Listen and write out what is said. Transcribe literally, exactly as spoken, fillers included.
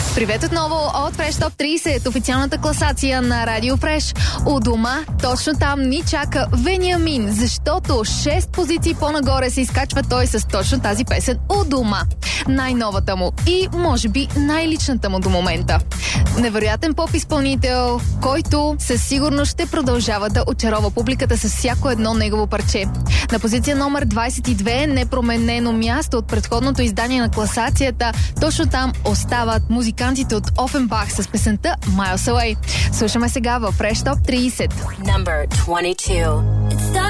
Привет отново от Fresh Top трийсет, официалната класация на Радио Fresh. У дома, точно там ни чака Вениамин, защото шест позиции по-нагоре се изкачва той с точно тази песен У дома. Най-новата му и, може би, най-личната му до момента. Невероятен поп-изпълнител, който със сигурност ще продължава да очарова публиката с всяко едно негово парче. На позиция номер двайсет и две, непроменено място от предходното издание на класацията, точно там остават музикантите от Офенбах с песента Miles Away. Слушаме сега в Fresh Top трийсет. Number twenty-two.